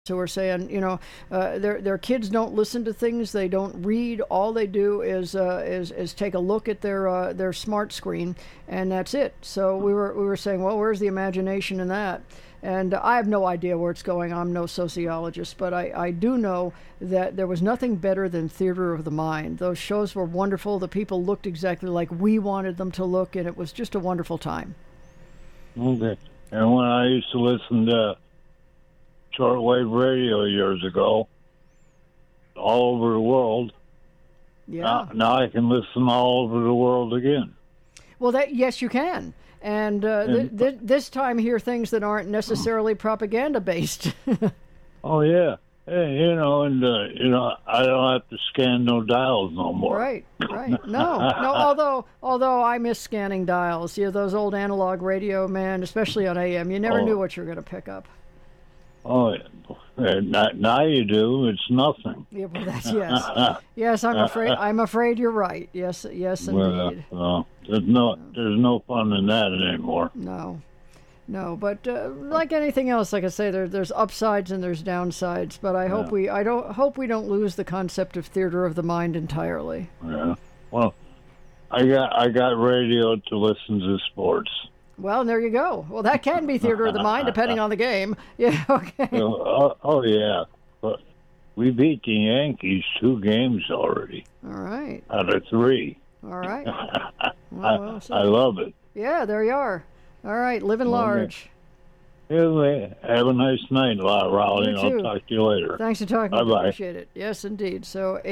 who are saying, their kids don't listen to things, they don't read. All they do is take a look at their smart screen, and that's it. So we were saying, well, where's the imagination in that? And I have no idea where it's going. I'm no sociologist, but I do know that there was nothing better than Theater of the Mind. Those shows were wonderful. The people looked exactly like we wanted them to look, and it was just a wonderful time. Okay. And when I used to listen to shortwave radio years ago, all over the world. Yeah. Now I can listen all over the world again. Well, yes, you can. And this time hear things that aren't necessarily propaganda based. Oh yeah, hey, I don't have to scan no dials no more. Right. No. Although I miss scanning dials. Those old analog radio, man, especially on AM. You never knew what you were going to pick up. Oh, now you do. It's nothing. Yeah, well, yes. Yes, I'm afraid you're right. Yes, indeed. Well, there's no fun in that anymore. No, but like anything else, like I say, there's upsides and there's downsides. But I hope we don't lose the concept of theater of the mind entirely. Yeah. Well, I got radio to listen to sports. Well, there you go. Well, that can be theater of the mind, depending on the game. Yeah, okay. Oh, yeah. But we beat the Yankees 2 games already. All right. Out of 3. All right. I love it. Yeah, there you are. All right, living large. Okay. Have a nice night, Raleigh. I'll talk to you later. Thanks for talking. Bye-bye. Appreciate it. Yes, indeed. So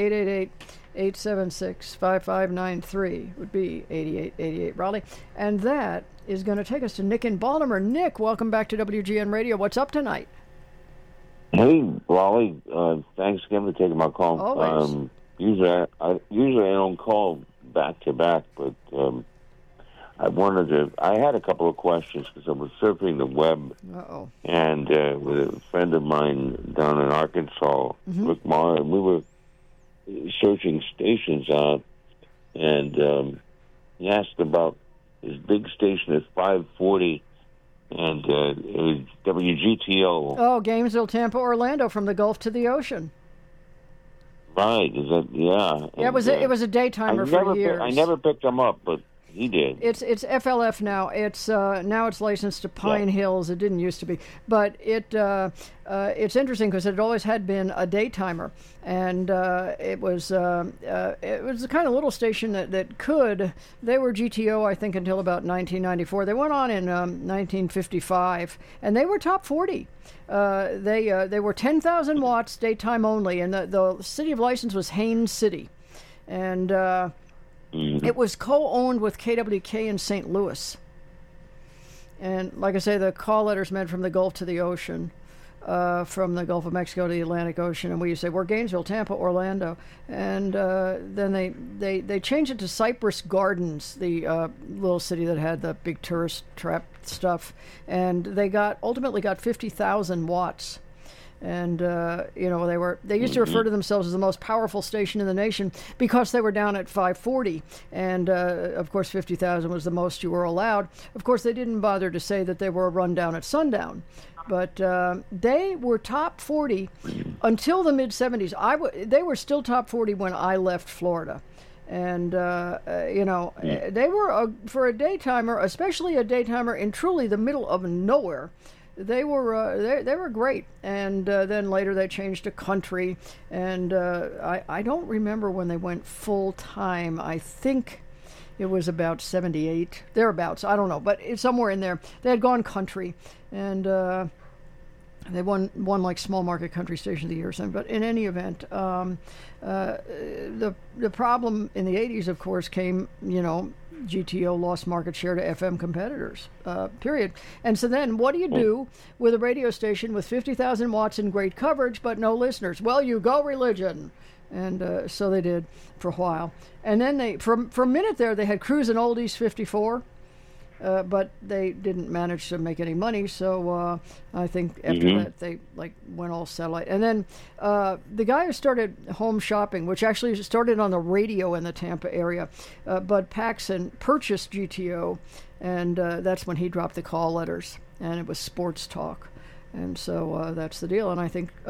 888-876-5593 would be 8888 Raleigh. And that is going to take us to Nick in Baltimore. Nick, welcome back to WGN Radio. What's up tonight? Hey, Raleigh. Thanks again for taking my call. Always. Usually I don't call back to back, but I had a couple of questions because I was surfing the web. And with a friend of mine down in Arkansas, Rick Maher, and we were searching stations out, and he asked about his big station at 540, and it was WGTO. Oh, Gainesville, Tampa, Orlando, from the Gulf to the ocean. Right? Is that Yeah, it was a daytimer for years. I never picked him up, but he did. It's FLF now. It's now it's licensed to Pine Hills. It didn't used to be, but it's interesting because it always had been a daytimer, and it was the kind of little station that could. They were GTO, I think, until about 1994. They went on in 1955, and they were top 40. They were 10,000 watts daytime only, and the city of license was Haines City, and. It was co-owned with KWK in St. Louis. And like I say, the call letters meant from the Gulf to the ocean, from the Gulf of Mexico to the Atlantic Ocean. And we used to say, we're Gainesville, Tampa, Orlando. And then they changed it to Cypress Gardens, the little city that had the big tourist trap stuff. And they ultimately got 50,000 watts. And they used to refer to themselves as the most powerful station in the nation because they were down at 540, and of course 50,000 was the most you were allowed. Of course, they didn't bother to say that they were a rundown at sundown, but they were top 40 until the mid 70s. They were still top 40 when I left Florida. And, they were, for a daytimer, especially a daytimer in truly the middle of nowhere, they were great. And then later they changed to country. And I don't remember when they went full time. I think it was about 78, thereabouts. I don't know, but it's somewhere in there. They had gone country. And they won like small market country station of the year or something. But in any event, the problem in the 80s, of course, came, GTO lost market share to FM competitors, period. And so then what do you do with a radio station with 50,000 watts and great coverage but no listeners? Well, you go religion. And so they did for a while. And then they, for a minute there, they had Cruisin' Oldies 54. But they didn't manage to make any money, so I think after that they went all satellite. And then the guy who started Home Shopping, which actually started on the radio in the Tampa area, Bud Paxson, purchased GTO, and that's when he dropped the call letters, and it was sports talk. And so that's the deal. And I think